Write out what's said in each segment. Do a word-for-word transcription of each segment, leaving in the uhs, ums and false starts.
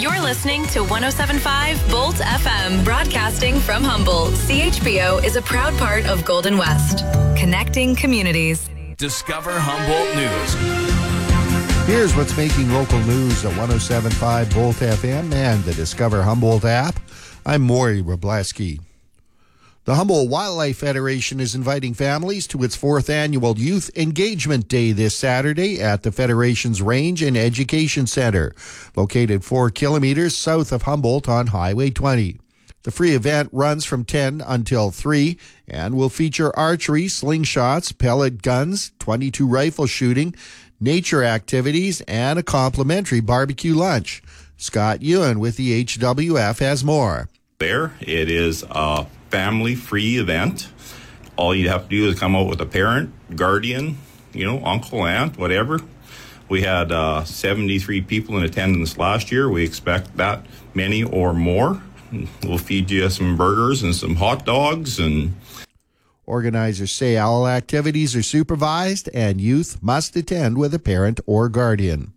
You're listening to one oh seven point five Bolt F M, broadcasting from Humboldt. C H B O is a proud part of Golden West, connecting communities. Discover Humboldt News. Here's what's making local news at one oh seven point five Bolt F M and the Discover Humboldt app. I'm Maury Robleski. The Humboldt Wildlife Federation is inviting families to its fourth annual Youth Engagement Day this Saturday at the Federation's Range and Education Center, located four kilometers south of Humboldt on Highway twenty. The free event runs from ten until three and will feature archery, slingshots, pellet guns, twenty-two rifle shooting, nature activities, and a complimentary barbecue lunch. Scott Ewan with the H W F has more. There, it is a family-free event. All you have to do is come out with a parent, guardian, you know, uncle, aunt, whatever. We had uh, seventy-three people in attendance last year. We expect that many or more. We'll feed you some burgers and some hot dogs. And organizers say all activities are supervised and youth must attend with a parent or guardian.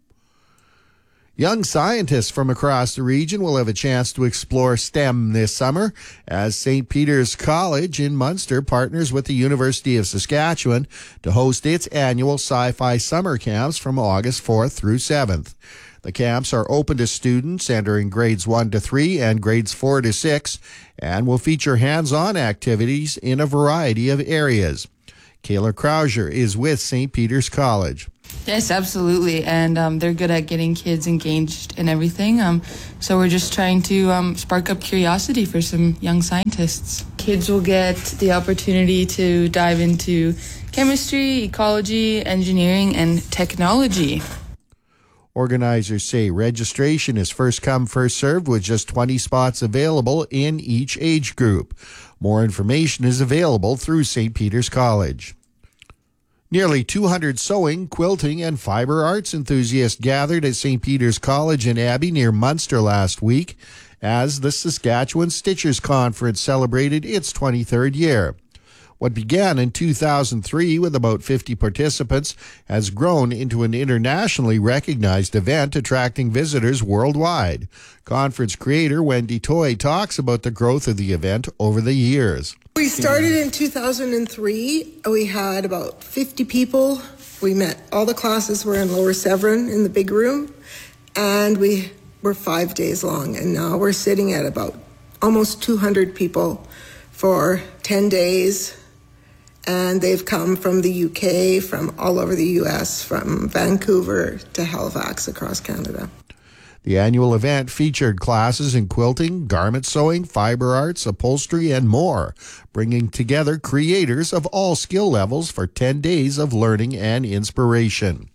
Young scientists from across the region will have a chance to explore STEM this summer as Saint Peter's College in Munster partners with the University of Saskatchewan to host its annual sci-fi summer camps from August fourth through seventh. The camps are open to students entering grades one to three and grades four to six and will feature hands-on activities in a variety of areas. Kayla Krauser is with Saint Peter's College. Yes, absolutely, and um, they're good at getting kids engaged in everything. Um, so we're just trying to um, spark up curiosity for some young scientists. Kids will get the opportunity to dive into chemistry, ecology, engineering, and technology. Organizers say registration is first come, first served with just twenty spots available in each age group. More information is available through Saint Peter's College. Nearly two hundred sewing, quilting, and fiber arts enthusiasts gathered at Saint Peter's College in Abbey near Munster last week as the Saskatchewan Stitchers Conference celebrated its twenty-third year. What began in two thousand three with about fifty participants has grown into an internationally recognized event attracting visitors worldwide. Conference creator Wendy Toy talks about the growth of the event over the years. We started in two thousand three. We had about fifty people. We met, all the classes were in Lower Severn in the big room, and we were five days long. And now we're sitting at about almost two hundred people for ten days. And they've come from the U K, from all over the U S, from Vancouver to Halifax across Canada. The annual event featured classes in quilting, garment sewing, fiber arts, upholstery, and more, bringing together creators of all skill levels for ten days of learning and inspiration.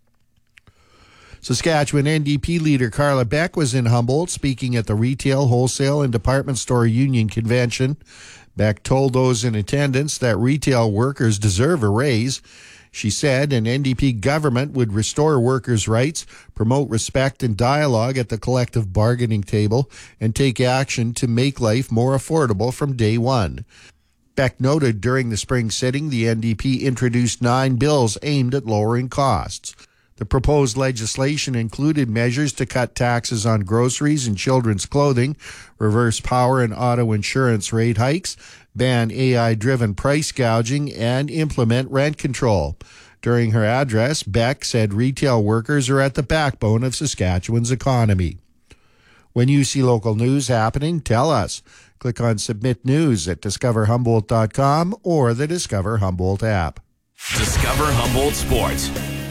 Saskatchewan N D P leader Carla Beck was in Humboldt speaking at the Retail, Wholesale, and Department Store Union Convention. Beck told those in attendance that retail workers deserve a raise. She said an N D P government would restore workers' rights, promote respect and dialogue at the collective bargaining table, and take action to make life more affordable from day one. Beck noted during the spring sitting the N D P introduced nine bills aimed at lowering costs. The proposed legislation included measures to cut taxes on groceries and children's clothing, reverse power and auto insurance rate hikes, ban A I-driven price gouging, and implement rent control. During her address, Beck said retail workers are at the backbone of Saskatchewan's economy. When you see local news happening, tell us. Click on Submit News at discover humboldt dot com or the Discover Humboldt app. Discover Humboldt Sports.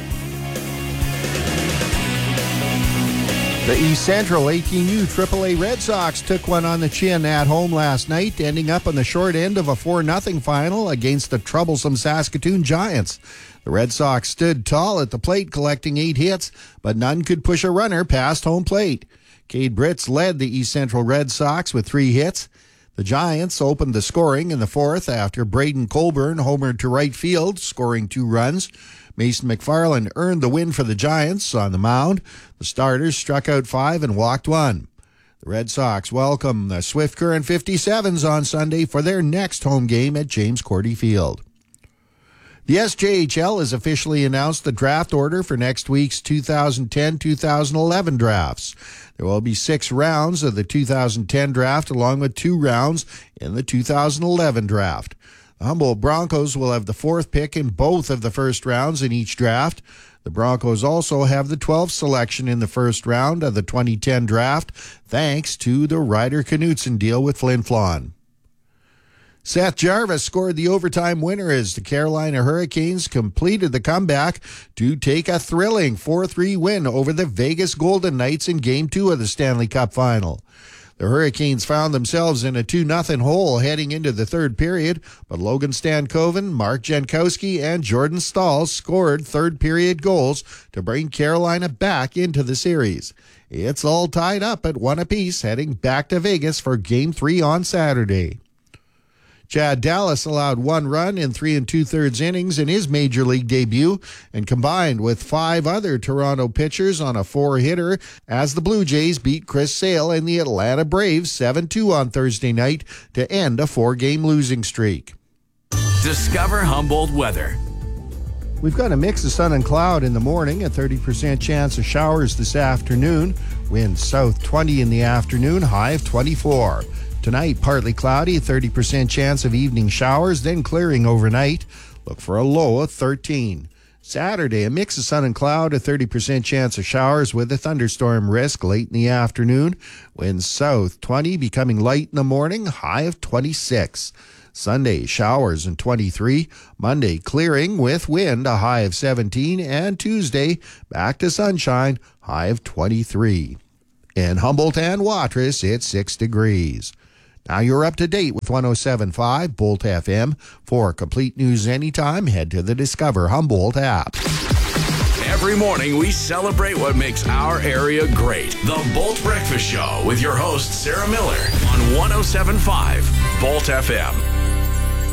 The East Central eighteen U triple A Red Sox took one on the chin at home last night, ending up on the short end of a four nothing final against the troublesome Saskatoon Giants. The Red Sox stood tall at the plate, collecting eight hits, but none could push a runner past home plate. Cade Britz led the East Central Red Sox with three hits. The Giants opened the scoring in the fourth after Braden Colburn homered to right field, scoring two runs. Mason McFarland earned the win for the Giants on the mound. The starters struck out five and walked one. The Red Sox welcome the Swift Current fifty-sevens on Sunday for their next home game at James Cordy Field. The S J H L has officially announced the draft order for next week's two thousand ten two thousand eleven drafts. There will be six rounds of the two thousand ten draft along with two rounds in the two thousand eleven draft. The Humboldt Broncos will have the fourth pick in both of the first rounds in each draft. The Broncos also have the twelfth selection in the first round of the twenty ten draft, thanks to the Ryder Knutson deal with Flin Flon. Seth Jarvis scored the overtime winner as the Carolina Hurricanes completed the comeback to take a thrilling four three win over the Vegas Golden Knights in Game two of the Stanley Cup Final. The Hurricanes found themselves in a two nothing hole heading into the third period, but Logan Stankoven, Mark Jankowski, and Jordan Stahl scored third-period goals to bring Carolina back into the series. It's all tied up at one apiece heading back to Vegas for Game three on Saturday. Chad Dallas allowed one run in three and two-thirds innings in his Major League debut and combined with five other Toronto pitchers on a four-hitter as the Blue Jays beat Chris Sale and the Atlanta Braves seven two on Thursday night to end a four-game losing streak. Discover Humboldt weather. We've got a mix of sun and cloud in the morning, a thirty percent chance of showers this afternoon. Wind south twenty in the afternoon, high of twenty-four. Tonight, partly cloudy, thirty percent chance of evening showers, then clearing overnight. Look for a low of thirteen. Saturday, a mix of sun and cloud, a thirty percent chance of showers with a thunderstorm risk late in the afternoon. Winds south twenty, becoming light in the morning, high of twenty-six. Sunday, showers and twenty-three. Monday, clearing with wind, a high of seventeen. And Tuesday, back to sunshine, high of twenty-three. In Humboldt and Watrous, it's six degrees. Now you're up to date with one oh seven point five Bolt F M. For complete news anytime, head to the Discover Humboldt app. Every morning we celebrate what makes our area great. The Bolt Breakfast Show with your host, Sarah Miller, on one oh seven point five Bolt F M.